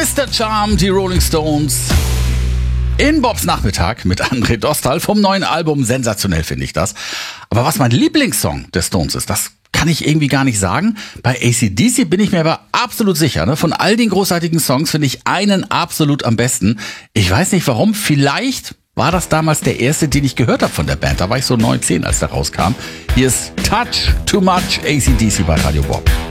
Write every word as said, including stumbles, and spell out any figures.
Mister Charm, die Rolling Stones. In Bobs Nachmittag mit André Dostal vom neuen Album. Sensationell finde ich das. Aber was mein Lieblingssong der Stones ist, das kann ich irgendwie gar nicht sagen. Bei A C D C bin ich mir aber absolut sicher. Ne? Von all den großartigen Songs finde ich einen absolut am besten. Ich weiß nicht warum. Vielleicht war das damals der erste, den ich gehört habe von der Band. Da war ich so neunzehn, als der rauskam. Hier ist Touch Too Much, A C D C bei Radio Bob.